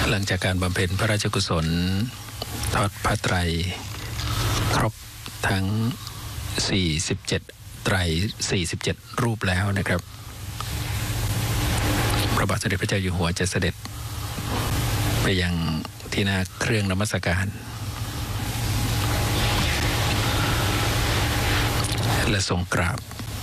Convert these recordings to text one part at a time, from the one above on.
หลังจากการบำเพ็ญพระราชกุศลทอดพระไตรครบทั้ง47ไตร47รูปแล้วนะครับพระบาทสมเด็จพระเจ้าอยู่หัวจะเสด็จไปยังที่หน้าเครื่องนมัสการและทรงกราบ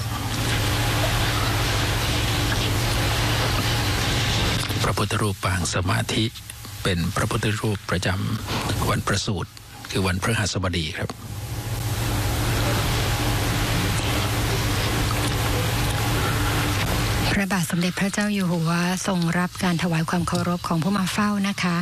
พระพุทธรูปปางสมาธิเป็นพระพุทธรูปประจำวันประสูติคือวันพฤหัสบดีครับพระบาทสมเด็จพระเจ้าอยู่หัวทรงรับการถวายความเคารพของผู้มาเฝ้านะคะ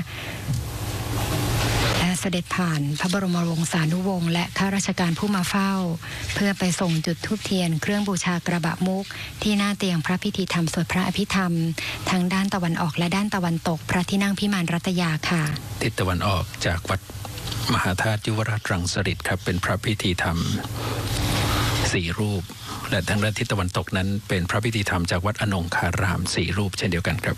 และเสด็จผ่านพระบรมวงศานุวงศ์และข้าราชการผู้มาเฝ้าเพื่อไปส่งจุดธูปเทียนเครื่องบูชากระบะมุกที่หน้าเตียงพระพิธีธรรมสวดพระอภิธรรมทั้งด้านตะวันออกและด้านตะวันตกพระที่นั่งพิมานรัตยาค่ะทิศตะวันออกจากวัดมหาธาตุยุวราชรังสฤษฎ์ครับเป็นพระพิธีธรรม4รูปและทางด้านทิศตะวันตกนั้นเป็นพระพิธีธรรมจากวัดอนงคาราม4รูปเช่นเดียวกันครับ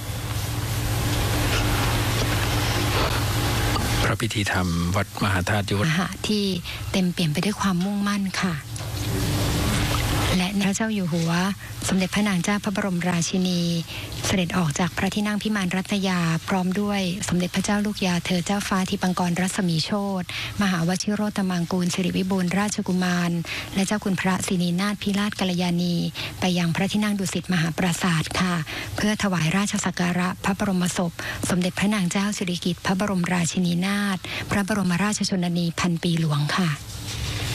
พระพิธีธรรมวัดมหาธาตุยุวราชที่เต็มเปี่ยมไปด้วยความมุ่งมั่นค่ะและพระเจ้าอยู่หัวสมเด็จพระนางเจ้าพระบรมราชินีเสด็จออกจากพระที่นั่งพิมานรัตยาพร้อมด้วยสมเด็จพระเจ้าลูกยาเธอเจ้าฟ้าธิปังกรรัศมีโชติมหาวชิโรตมังกูลสิริวิบูลย์ราชกุมารและเจ้าคุณพระศินีนาถพิราชกัลยาณีไปยังพระที่นั่งดุสิตมหาปราสาทค่ะเพื่อถวายราชสักการะพระบรมศพสมเด็จพระนางเจ้าสิริกิติ์พระบรมราชินีนาถพระบรมราชชนนีพันปีหลวงค่ะ